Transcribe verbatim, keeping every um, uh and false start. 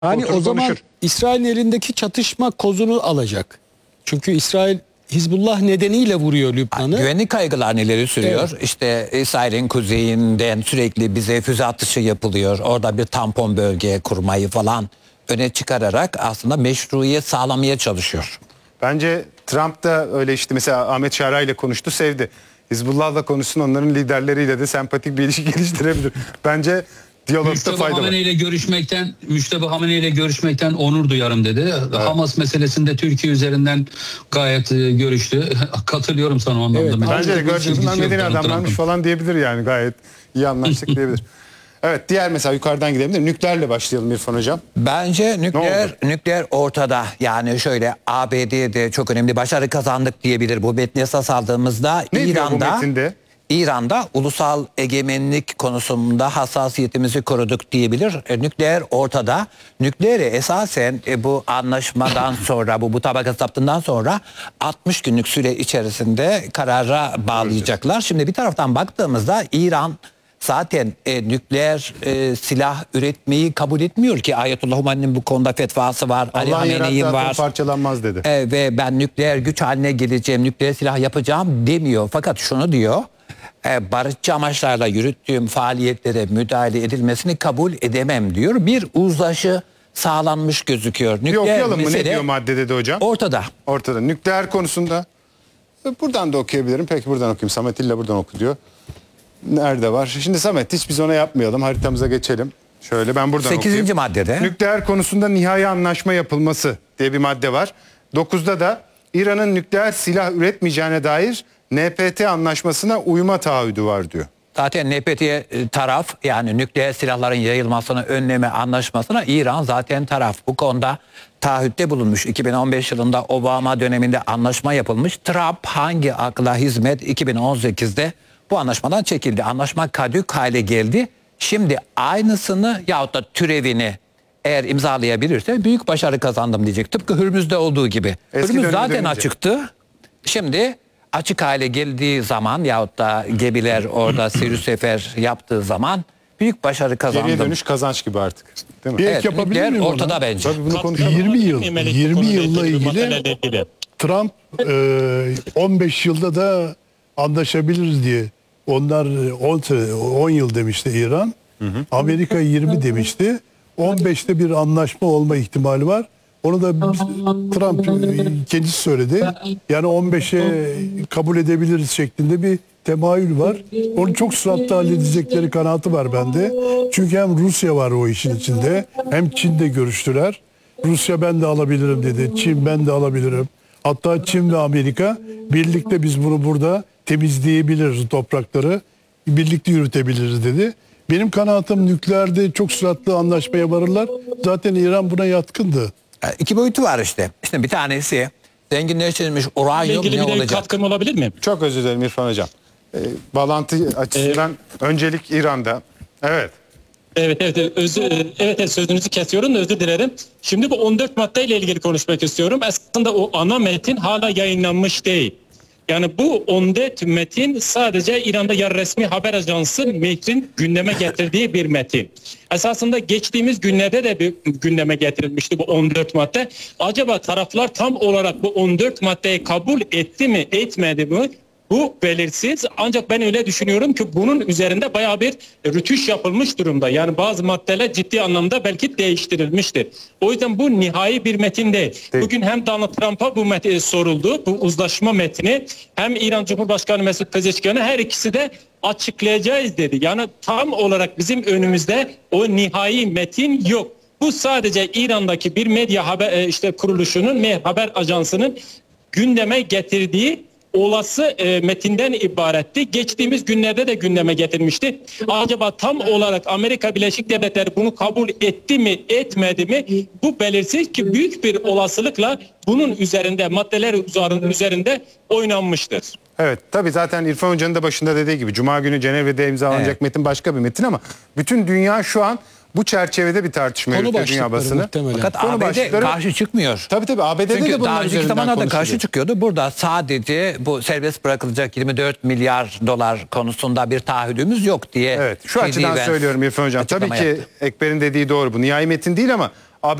Hani oturup o zaman konuşur. İsrail'in elindeki çatışma kozunu alacak. Çünkü İsrail Hizbullah nedeniyle vuruyor Lübnan'ı. Güvenlik kaygılarını ileri sürüyor. Evet. İşte İsrail'in kuzeyinden sürekli bize füze atışı yapılıyor. Orada bir tampon bölge kurmayı falan öne çıkararak aslında meşruiyet sağlamaya çalışıyor. Bence Trump da öyle işte mesela Ahmet Şara ile konuştu, sevdi. Hizbullah'la konuşsun, onların liderleriyle de sempatik bir ilişki geliştirebilir. Bence diyalogda Müştebah fayda var. Hamene ile görüşmekten, Müştebah Hamene ile görüşmekten onur duyarım dedi. Evet. Hamas meselesinde Türkiye üzerinden gayet e, görüştü. Katılıyorum sana o anlamda. Evet, Bence de gördüğümüzden Trump'ın. medeni adamlarmış falan diyebilir yani, gayet iyi anlaştık diyebilir. Evet, diğer mesela yukarıdan gidelim de nükleerle başlayalım İrfan Hocam. Bence nükleer oldu? nükleer ortada. Yani şöyle A B D'de çok önemli başarı kazandık diyebilir. Bu metni esas aldığımızda Ne diyor bu İran'da metinde? İran'da ulusal egemenlik konusunda hassasiyetimizi koruduk diyebilir. E, nükleer ortada. Nükleeri esasen e, bu anlaşmadan sonra, bu mutabakat yaptığından sonra altmış günlük süre içerisinde karara bağlayacaklar. Şimdi bir taraftan baktığımızda İran zaten e, nükleer e, silah üretmeyi kabul etmiyor ki. Ayetullah Humani'nin bu konuda fetvası var. Ali Allah'ın Hamene'nin yarattığı atom var. parçalanmaz dedi. E, ve ben nükleer güç haline geleceğim, nükleer silah yapacağım demiyor. Fakat şunu diyor, e, barışçı amaçlarla yürüttüğüm faaliyetlere müdahale edilmesini kabul edemem diyor. Bir uzlaşı sağlanmış gözüküyor. Bir Nükleer okuyalım mı, ne mesele diyor maddede de hocam? ortada. Ortada. Nükleer konusunda buradan da okuyabilirim. Peki buradan okuyayım. Samet illa buradan oku diyor. Nerede var? Şimdi Samet, hiç biz ona yapmayalım. Haritamıza geçelim. Şöyle ben buradan Sekizinci okuyayım. maddede. Nükleer konusunda nihai anlaşma yapılması diye bir madde var. Dokuzda da İran'ın nükleer silah üretmeyeceğine dair N P T anlaşmasına uyma taahhüdü var diyor. Zaten N P T taraf, yani nükleer silahların yayılmasını önleme anlaşmasına İran zaten taraf. Bu konuda taahhütte bulunmuş. iki bin on beş yılında Obama döneminde anlaşma yapılmış. Trump hangi akla hizmet iki bin on sekizde bu anlaşmadan çekildi. Anlaşma kadük hale geldi. Şimdi aynısını yahut da türevini eğer imzalayabilirse büyük başarı kazandım diyecek. Tıpkı Hürmüz'de olduğu gibi. Eski Hürmüz döneme zaten dönünce. açıktı. Şimdi açık hale geldiği zaman yahut da gemiler orada seyir sefer yaptığı zaman büyük başarı kazandım. Geriye dönüş kazanç gibi artık. Değil mi? Bir Evet, ek yapabilir nükleer miyim ona? ortada bence. Tabii bunu konuşalım. yirmi yıl, Yemelik yirmi konuyla yılla ilgili, ilgili maddelerle ilgili. Trump e, on beş yılda da anlaşabiliriz diye. Onlar on sene, on yıl demişti İran. Amerika yirmi demişti. on beşte bir anlaşma olma ihtimali var. Onu da biz, Trump kendisi söyledi. Yani on beşe kabul edebiliriz şeklinde bir temayül var. Onu çok süratli halledecekleri kanaati var bende. Çünkü hem Rusya var o işin içinde, hem Çin'de görüştüler. Rusya ben de alabilirim dedi. Çin ben de alabilirim. Hatta Çin ve Amerika birlikte biz bunu burada temizleyebiliriz, toprakları birlikte yürütebiliriz dedi. Benim kanaatim nükleerde çok süratli anlaşmaya varırlar. Zaten İran buna yatkındı. İki boyutu var işte. İşte bir tanesi zenginleştirilmiş uranyum ilgili ne bir de olacak? katkım olabilir mi? Çok özür dilerim İrfan Hocam. Ee, bağlantı açısından öncelik İran'da. Evet. Evet evet özür, evet evet sözünüzü kesiyorum, özür dilerim. Şimdi bu on dört maddeyle ilgili konuşmak istiyorum. Aslında o ana metin hala yayınlanmış değil. Yani bu on dört metin sadece İran'da yarı resmi haber ajansı Mehr'in gündeme getirdiği bir metin. Esasında geçtiğimiz günlerde de bir gündeme getirilmişti bu on dört madde. Acaba taraflar tam olarak bu on dört maddeyi kabul etti mi, etmedi mi? Bu belirsiz, ancak ben öyle düşünüyorum ki bunun üzerinde bayağı bir rütüş yapılmış durumda. Yani bazı maddeler ciddi anlamda belki değiştirilmiştir. O yüzden bu nihai bir metin değil. Değil. Bugün hem Donald Trump'a bu metin soruldu, bu uzlaşma metni, hem İran Cumhurbaşkanı Mesut Pezeshkian'a, her ikisi de açıklayacağız dedi. Yani tam olarak bizim önümüzde o nihai metin yok. Bu sadece İran'daki bir medya haber işte kuruluşunun, haber ajansının gündeme getirdiği olası e, metinden ibaretti. Geçtiğimiz günlerde de gündeme getirmişti. Acaba tam olarak Amerika Birleşik Devletleri bunu kabul etti mi, etmedi mi? Bu belirsiz ki büyük bir olasılıkla bunun üzerinde, maddeler üzerinde oynanmıştır. Evet, tabii zaten İrfan Hoca'nın da başında dediği gibi Cuma günü Cenevre'de imzalanacak Evet. metin başka bir metin ama bütün dünya şu an bu çerçevede bir tartışma Konu yürütüyor dünya başlıkları basını. muhtemelen. Fakat Konu A B D başlıkları- karşı çıkmıyor. Tabii tabii A B D'de de Çünkü bunlar daha önceki üzerinden zamanlarda karşı konuşuluyor. çıkıyordu. Burada sadece bu serbest bırakılacak yirmi dört milyar dolar konusunda bir taahhüdümüz yok diye. Evet, şu J D açıdan Vance söylüyorum İrfan Hocam. Tabii açıklama ki yaptı. Ekber'in dediği doğru. Bu nihai metin değil ama